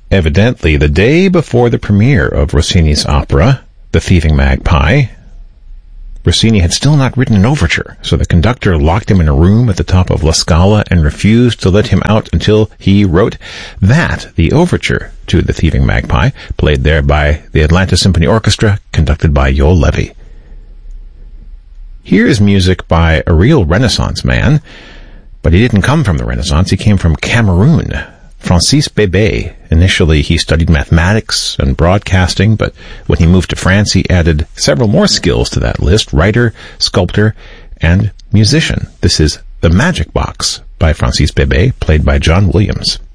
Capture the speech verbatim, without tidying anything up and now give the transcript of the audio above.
Evidently, the day before the premiere of Rossini's opera, The Thieving Magpie, Rossini had still not written an overture, so the conductor locked him in a room at the top of La Scala and refused to let him out until he wrote that, the overture to The Thieving Magpie, played there by the Atlanta Symphony Orchestra, conducted by Joel Levy. Here is music by a real Renaissance man, but he didn't come from the Renaissance, he came from Cameroon. Francis Bébé. Initially, he studied mathematics and broadcasting, but when he moved to France, he added several more skills to that list: writer, sculptor, and musician. This is The Magic Box by Francis Bébé, played by John Williams.